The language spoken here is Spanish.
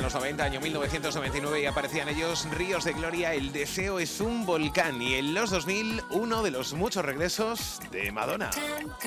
los 90, año 1999, y aparecían ellos, Ríos de Gloria, El deseo es un volcán. Y en los 2000, uno de los muchos regresos de Madonna.